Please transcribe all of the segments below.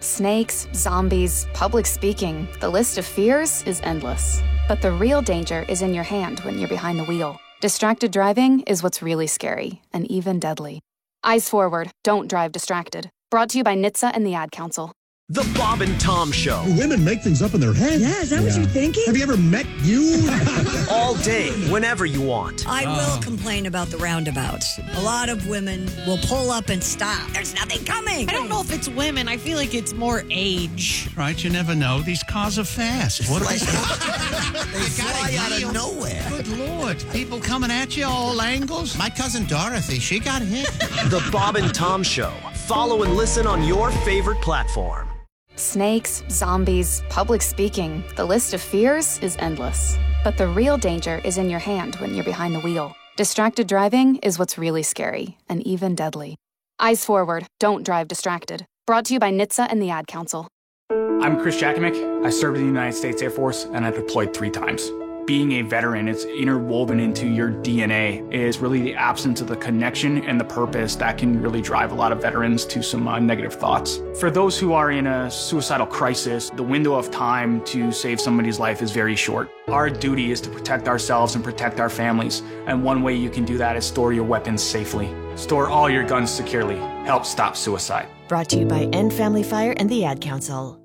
Snakes, zombies, public speaking, the list of fears is endless. But the real danger is in your hand when you're behind the wheel. Distracted driving is what's really scary and even deadly. Eyes forward, don't drive distracted. Brought to you by NHTSA and the Ad Council. The Bob and Tom Show. Women make things up in their head. Yeah, is that what you're thinking? Have you ever met you? All day, whenever you want. I will complain about the roundabouts. A lot of women will pull up and stop. There's nothing coming. I don't know if it's women. I feel like it's more age. Right, you never know. These cars are fast. What They fly out of nowhere. Good Lord. People coming at you all angles. My cousin Dorothy, she got hit. The Bob and Tom Show. Follow and listen on your favorite platform. Snakes, zombies, public speaking, the list of fears is endless. But the real danger is in your hand when you're behind the wheel. Distracted driving is what's really scary and even deadly. Eyes forward, don't drive distracted. Brought to you by NHTSA and the Ad Council. I'm Chris Jakimick. I served in the United States Air Force and I deployed 3 times. Being a veteran, it's interwoven into your DNA, is really the absence of the connection and the purpose that can really drive a lot of veterans to some negative thoughts. For those who are in a suicidal crisis, the window of time to save somebody's life is very short. Our duty is to protect ourselves and protect our families, and one way you can do that is store your weapons safely. Store all your guns securely. Help stop suicide. Brought to you by End Family Fire and the Ad Council.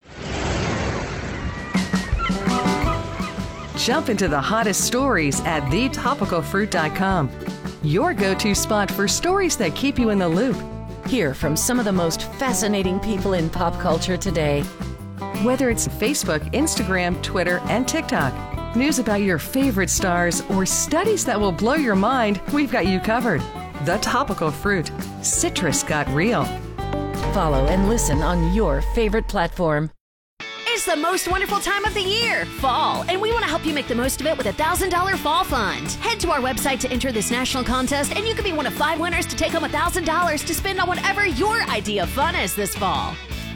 Jump into the hottest stories at thetopicalfruit.com. Your go-to spot for stories that keep you in the loop. Hear from some of the most fascinating people in pop culture today. Whether it's Facebook, Instagram, Twitter, and TikTok, news about your favorite stars, or studies that will blow your mind, we've got you covered. The Topical Fruit. Citrus got real. Follow and listen on your favorite platform. It's the most wonderful time of the year, fall, and we want to help you make the most of it with a $1,000 fall fund. Head to our website to enter this national contest, and you could be one of 5 winners to take home $1,000 to spend on whatever your idea of fun is this fall.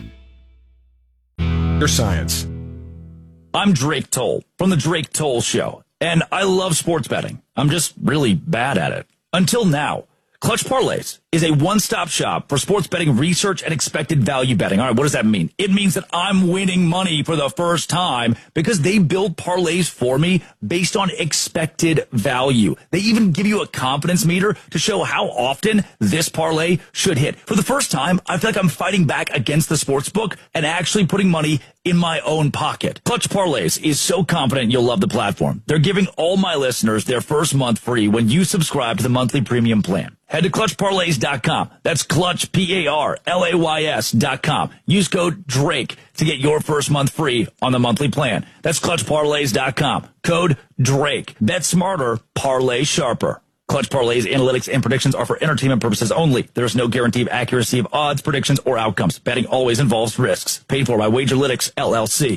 Your science. I'm Drake Toll from The Drake Toll Show, and I love sports betting. I'm just really bad at it. Until now. Clutch Parlays is a one-stop shop for sports betting research and expected value betting. All right, what does that mean? It means that I'm winning money for the first time because they build parlays for me based on expected value. They even give you a confidence meter to show how often this parlay should hit. For the first time, I feel like I'm fighting back against the sports book and actually putting money in my own pocket. Clutch Parlays is so confident you'll love the platform. They're giving all my listeners their first month free when you subscribe to the monthly premium plan. Head to ClutchParlays.com. That's Clutch, PARLAYS.com. Use code DRAKE to get your first month free on the monthly plan. That's ClutchParlays.com. Code DRAKE. Bet smarter, parlay sharper. Clutch Parlays, analytics, and predictions are for entertainment purposes only. There is no guarantee of accuracy of odds, predictions, or outcomes. Betting always involves risks. Paid for by Wagerlytics, LLC.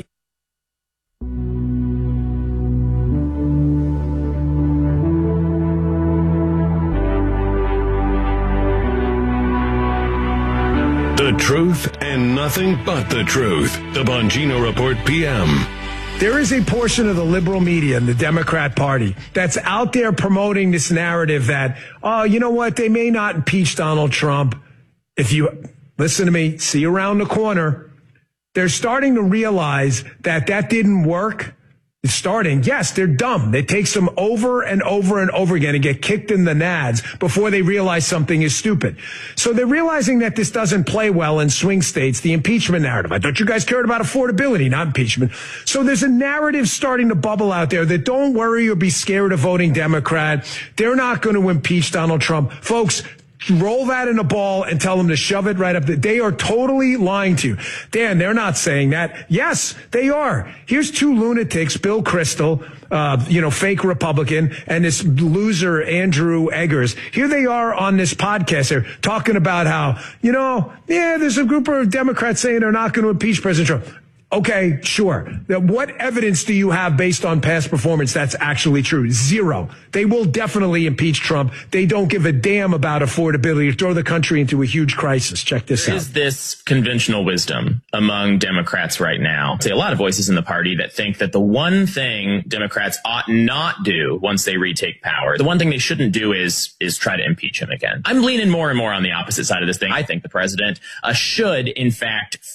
The truth and nothing but the truth. The Bongino Report PM. There is a portion of the liberal media and the Democrat Party that's out there promoting this narrative that, oh, you know what? They may not impeach Donald Trump. If you listen to me, see around the corner, they're starting to realize that that didn't work. It's starting. Yes, they're dumb. It takes them over and over and over again and get kicked in the nads before they realize something is stupid. So they're realizing that this doesn't play well in swing states, the impeachment narrative. I thought you guys cared about affordability, not impeachment. So there's a narrative starting to bubble out there that don't worry or be scared of voting Democrat. They're not going to impeach Donald Trump. Folks, roll that in a ball and tell them to shove it right up. They are totally lying to you. Dan, they're not saying that. Yes, they are. Here's 2 lunatics, Bill Kristol, fake Republican, and this loser, Andrew Eggers. Here they are on this podcast. They're talking about how, there's a group of Democrats saying they're not going to impeach President Trump. Okay, sure. Now, what evidence do you have based on past performance that's actually true? 0. They will definitely impeach Trump. They don't give a damn about affordability or throw the country into a huge crisis. Check this out. Is this conventional wisdom among Democrats right now? A lot of voices in the party that think that the one thing Democrats ought not do once they retake power, the one thing they shouldn't do is try to impeach him again. I'm leaning more and more on the opposite side of this thing. I think the president should, in fact,